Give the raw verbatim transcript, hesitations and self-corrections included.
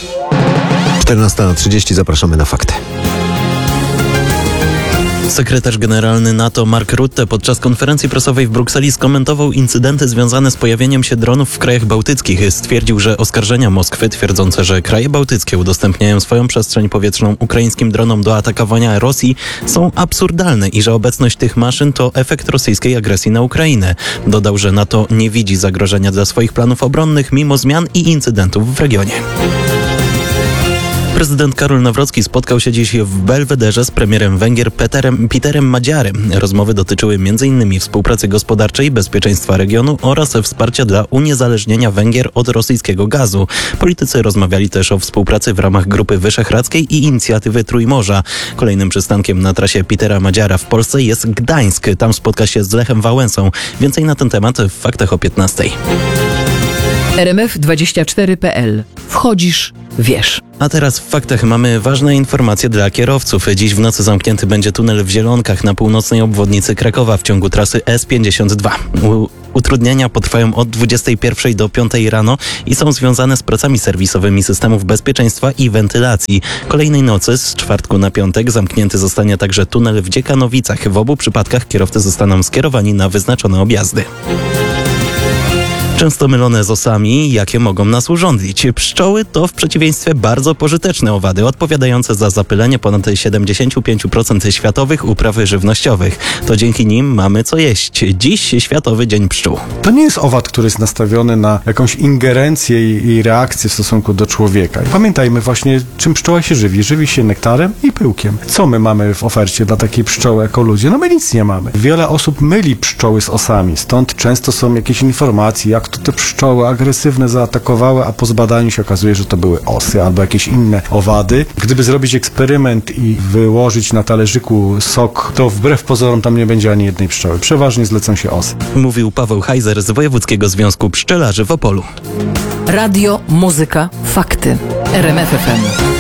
czternasta trzydzieści, zapraszamy na fakty. Sekretarz generalny NATO Mark Rutte podczas konferencji prasowej w Brukseli skomentował incydenty związane z pojawieniem się dronów w krajach bałtyckich. Stwierdził, że oskarżenia Moskwy twierdzące, że kraje bałtyckie udostępniają swoją przestrzeń powietrzną ukraińskim dronom do atakowania Rosji, są absurdalne i że obecność tych maszyn to efekt rosyjskiej agresji na Ukrainę. Dodał, że NATO nie widzi zagrożenia dla swoich planów obronnych mimo zmian i incydentów w regionie. Prezydent Karol Nawrocki spotkał się dziś w Belwederze z premierem Węgier Peterem, Peterem Madziarem. Rozmowy dotyczyły m in współpracy gospodarczej, bezpieczeństwa regionu oraz wsparcia dla uniezależnienia Węgier od rosyjskiego gazu. Politycy rozmawiali też o współpracy w ramach Grupy Wyszehradzkiej i inicjatywy Trójmorza. Kolejnym przystankiem na trasie Petera Madziara w Polsce jest Gdańsk. Tam spotka się z Lechem Wałęsą. Więcej na ten temat w faktach o piętnastej. R M F dwadzieścia cztery kropka p l. Wchodzisz, wiesz. A teraz w faktach mamy ważne informacje dla kierowców. Dziś w nocy zamknięty będzie tunel w Zielonkach na północnej obwodnicy Krakowa w ciągu trasy S pięćdziesiąt dwa. U- utrudnienia potrwają od dwudziestej pierwszej do piątej rano i są związane z pracami serwisowymi systemów bezpieczeństwa i wentylacji. Kolejnej nocy z czwartku na piątek zamknięty zostanie także tunel w Dziekanowicach. W obu przypadkach kierowcy zostaną skierowani na wyznaczone objazdy. Często mylone z osami, jakie mogą nas urządlić. Pszczoły to w przeciwieństwie bardzo pożyteczne owady, odpowiadające za zapylenie ponad siedemdziesiąt pięć procent światowych upraw żywnościowych. To dzięki nim mamy co jeść. Dziś Światowy Dzień Pszczół. To nie jest owad, który jest nastawiony na jakąś ingerencję i, i reakcję w stosunku do człowieka. I pamiętajmy właśnie, czym pszczoła się żywi. Żywi się nektarem i pyłkiem. Co my mamy w ofercie dla takiej pszczoły jako ludzie? No my nic nie mamy. Wiele osób myli pszczoły z osami, stąd często są jakieś informacje, jak to te pszczoły agresywne zaatakowały, a po zbadaniu się okazuje, że to były osy albo jakieś inne owady. Gdyby zrobić eksperyment i wyłożyć na talerzyku sok, to wbrew pozorom tam nie będzie ani jednej pszczoły. Przeważnie zlecą się osy. Mówił Paweł Hajzer z Wojewódzkiego Związku Pszczelarzy w Opolu. Radio, muzyka, fakty. R M F F M.